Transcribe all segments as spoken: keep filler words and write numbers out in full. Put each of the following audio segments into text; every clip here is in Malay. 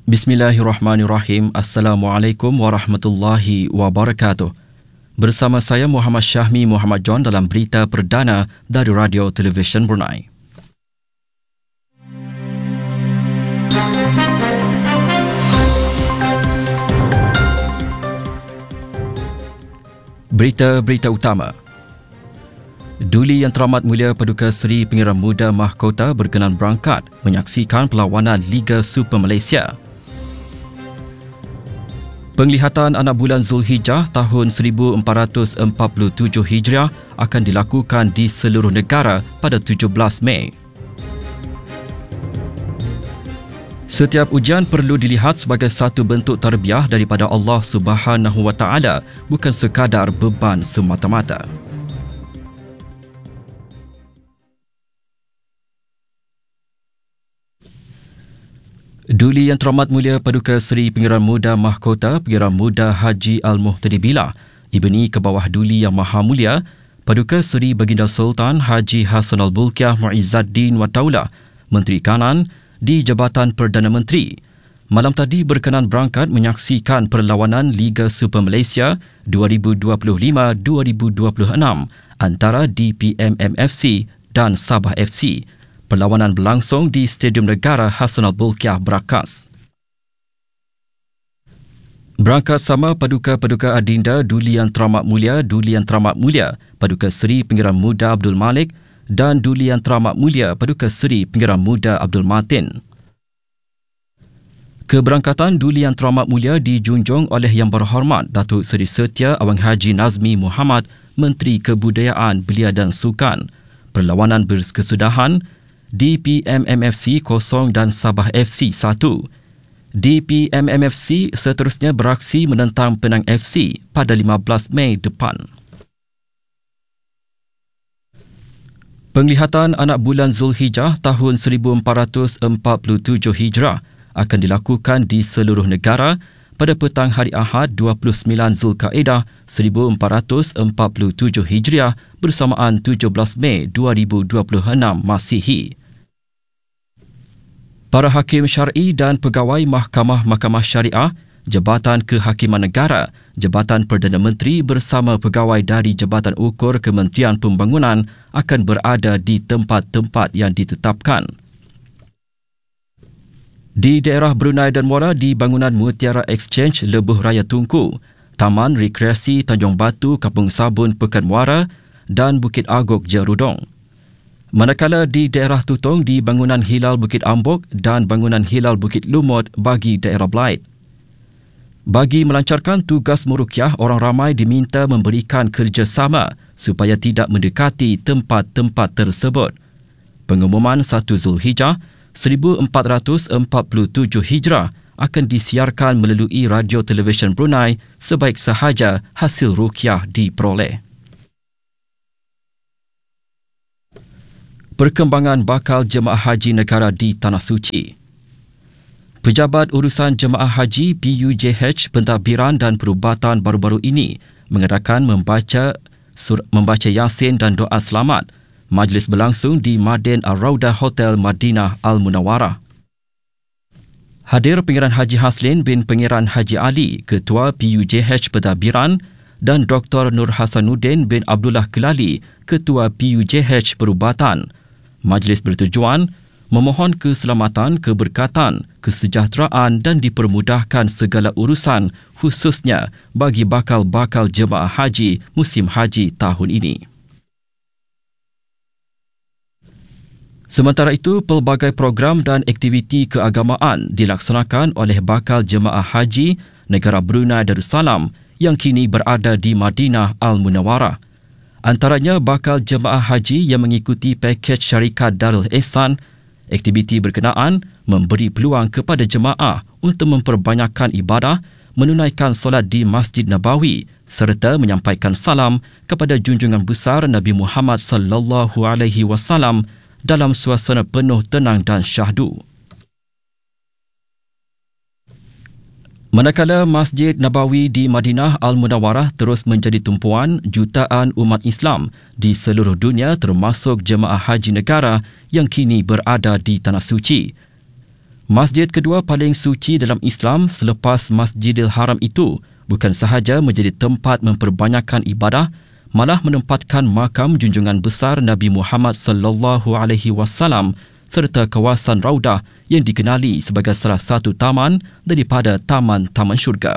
Bismillahirrahmanirrahim. Assalamualaikum warahmatullahi wabarakatuh. Bersama saya Muhammad Syahmi Muhammad John dalam berita perdana dari Radio Television Brunei. Berita-berita utama. Duli Yang Teramat Mulia Paduka Seri Pengiran Muda Mahkota berkenan berangkat menyaksikan perlawanan Liga Super Malaysia. Penglihatan anak bulan Zulhijjah tahun seribu empat ratus empat puluh tujuh Hijriah akan dilakukan di seluruh negara pada tujuh belas Mei. Setiap ujian perlu dilihat sebagai satu bentuk tarbiyah daripada Allah Subhanahu Wa Taala, bukan sekadar beban semata-mata. Duli Yang Teramat Mulia Paduka Seri Pengiran Muda Mahkota Pengiran Muda Haji Al-Muhtadi Billah, Ibni Kebawah Duli Yang Maha Mulia Paduka Seri Baginda Sultan Haji Hassanal Bolkiah Muizzaddin Wad Daulah, Menteri Kanan di Jabatan Perdana Menteri, malam tadi berkenan berangkat menyaksikan perlawanan Liga Super Malaysia dua ribu dua puluh lima dua ribu dua puluh enam antara D P M M F C dan Sabah F C. Perlawanan berlangsung di Stadium Negara Hassanal Bolkiah Berakas. Berangkat sama Paduka-Paduka Adinda Duli Yang Teramat Mulia Duli Yang Teramat Mulia Paduka Seri Pengiran Muda Abdul Malik dan Duli Yang Teramat Mulia Paduka Seri Pengiran Muda Abdul Matin. Keberangkatan Duli Yang Teramat Mulia dijunjung oleh Yang Berhormat Datuk Seri Setia Awang Haji Nazmi Muhammad, Menteri Kebudayaan, Belia dan Sukan. Perlawanan berkesudahan D P M M F C kosong dan Sabah F C satu. D P M M F C seterusnya beraksi menentang Penang F C pada lima belas Mei depan. Penglihatan anak bulan Zulhijjah tahun seribu empat ratus empat puluh tujuh Hijrah akan dilakukan di seluruh negara pada petang hari Ahad dua puluh sembilan Zulkaedah seribu empat ratus empat puluh tujuh Hijriah bersamaan tujuh belas Mei dua ribu dua puluh enam Masihi. Para hakim syar'i dan pegawai Mahkamah-Mahkamah Syariah, Jabatan Kehakiman Negara, Jabatan Perdana Menteri bersama pegawai dari Jabatan Ukur Kementerian Pembangunan akan berada di tempat-tempat yang ditetapkan. Di daerah Brunei dan Muara di bangunan Mutiara Exchange Lebuh Raya Tunku, Taman Rekreasi Tanjung Batu Kampung Sabun Pekan Muara dan Bukit Agok Jerudong. Manakala di daerah Tutong di bangunan Hilal Bukit Ambok dan bangunan Hilal Bukit Lumut bagi daerah Blaid. Bagi melancarkan tugas meruqyah, orang ramai diminta memberikan kerjasama supaya tidak mendekati tempat-tempat tersebut. Pengumuman satu Zulhijjah seribu empat ratus empat puluh tujuh Hijrah akan disiarkan melalui Radio Television Brunei sebaik sahaja hasil ruqyah diperoleh. Perkembangan bakal jemaah haji negara di Tanah Suci. Pejabat Urusan Jemaah Haji P U J H Pentadbiran dan Perubatan baru-baru ini mengadakan membaca sur, membaca Yasin dan doa selamat. Majlis berlangsung di Madin Ar-Raudah Hotel Madinah Al-Munawwarah. Hadir Pengiran Haji Haslin bin Pengiran Haji Ali, Ketua P U J H Pentadbiran, dan Doktor Nur Hasanuddin bin Abdullah Kelali, Ketua P U J H Perubatan. Majlis bertujuan memohon keselamatan, keberkatan, kesejahteraan dan dipermudahkan segala urusan khususnya bagi bakal-bakal jemaah haji musim haji tahun ini. Sementara itu, pelbagai program dan aktiviti keagamaan dilaksanakan oleh bakal jemaah haji negara Brunei Darussalam yang kini berada di Madinah Al-Munawwarah. Antaranya bakal jemaah haji yang mengikuti pakej syarikat Darul Ihsan. Aktiviti berkenaan memberi peluang kepada jemaah untuk memperbanyakkan ibadah, menunaikan solat di Masjid Nabawi serta menyampaikan salam kepada junjungan besar Nabi Muhammad sallallahu alaihi wasallam dalam suasana penuh tenang dan syahdu. Manakala Masjid Nabawi di Madinah Al-Munawwarah terus menjadi tumpuan jutaan umat Islam di seluruh dunia termasuk jemaah haji negara yang kini berada di Tanah Suci. Masjid kedua paling suci dalam Islam selepas Masjidil Haram itu bukan sahaja menjadi tempat memperbanyakkan ibadah, malah menempatkan makam junjungan besar Nabi Muhammad sallallahu alaihi wasallam serta kawasan Raudah yang dikenali sebagai salah satu taman daripada taman-taman syurga.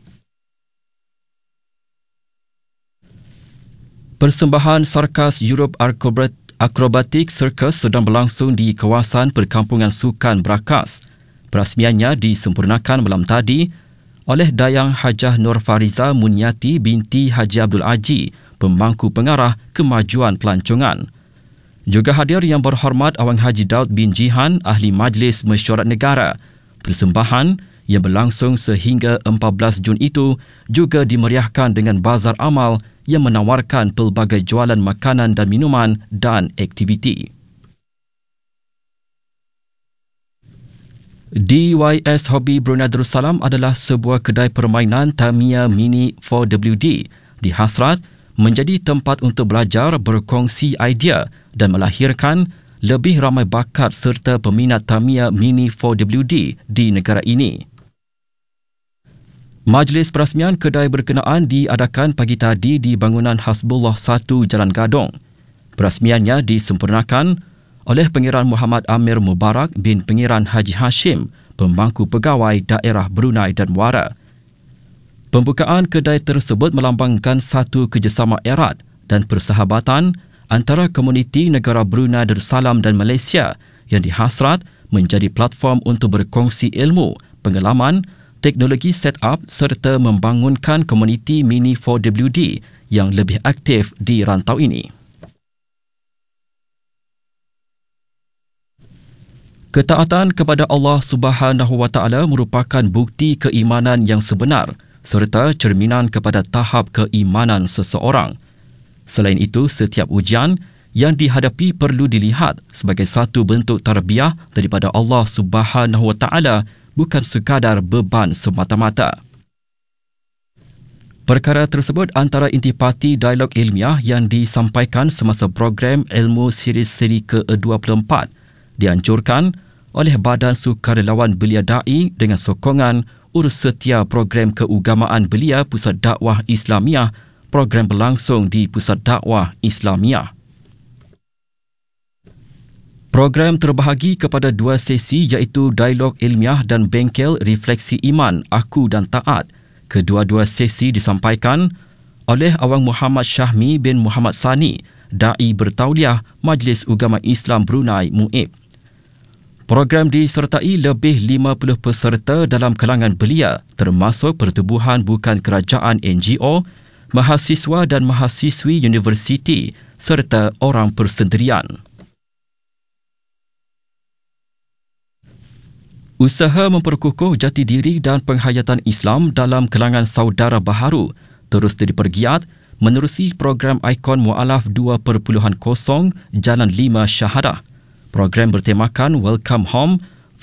Persembahan Sarkas Europe Acrobatic Circus sedang berlangsung di kawasan perkampungan sukan Brakas. Perasmiannya disempurnakan malam tadi oleh Dayang Hajah Nur Fariza Munyati binti Haji Abdul Aji, pemangku pengarah kemajuan pelancongan. Juga hadir Yang Berhormat Awang Haji Daud bin Jihan, Ahli Majlis Mesyuarat Negara. Persembahan yang berlangsung sehingga empat belas Jun itu juga dimeriahkan dengan bazar amal yang menawarkan pelbagai jualan makanan dan minuman dan aktiviti. D Y S Hobby Brunei Darussalam adalah sebuah kedai permainan Tamiya Mini empat W D dihasrat menjadi tempat untuk belajar, berkongsi idea dan melahirkan lebih ramai bakat serta peminat Tamiya Mini empat W D di negara ini. Majlis perasmian kedai berkenaan diadakan pagi tadi di bangunan Hasbullah satu Jalan Gadong. Perasmiannya disempurnakan oleh Pengiran Muhammad Amir Mubarak bin Pengiran Haji Hashim, pemangku pegawai daerah Brunei dan Muara. Pembukaan kedai tersebut melambangkan satu kerjasama erat dan persahabatan antara komuniti negara Brunei Darussalam dan Malaysia yang dihasrat menjadi platform untuk berkongsi ilmu, pengalaman, teknologi setup serta membangunkan komuniti Mini empat W D yang lebih aktif di rantau ini. Ketaatan kepada Allah Subhanahu Wa Taala merupakan bukti keimanan yang sebenar serta cerminan kepada tahap keimanan seseorang. Selain itu, setiap ujian yang dihadapi perlu dilihat sebagai satu bentuk tarbiyah daripada Allah Subhanahu Wa Taala, bukan sekadar beban semata-mata. Perkara tersebut antara intipati dialog ilmiah yang disampaikan semasa program ilmu siri-siri ke dua puluh empat dianjurkan oleh Badan Sukarelawan Belia Da'i dengan sokongan Urus Setia Program Keugamaan Belia Pusat Dakwah Islamiah. Program berlangsung di Pusat Dakwah Islamiah. Program terbahagi kepada dua sesi iaitu Dialog Ilmiah dan Bengkel Refleksi Iman, Aku dan Taat. Kedua-dua sesi disampaikan oleh Awang Muhammad Syahmi bin Muhammad Sani, Da'i Bertauliah Majlis Ugama Islam Brunei M U I B. Program disertai lebih lima puluh peserta dalam kalangan belia termasuk pertubuhan bukan kerajaan N G O, mahasiswa dan mahasiswi universiti serta orang persendirian. Usaha memperkukuh jati diri dan penghayatan Islam dalam kalangan saudara baharu terus dipergiat menerusi program Ikon Mu'alaf dua titik kosong Jalan lima Syahadah. Program bertemakan Welcome Home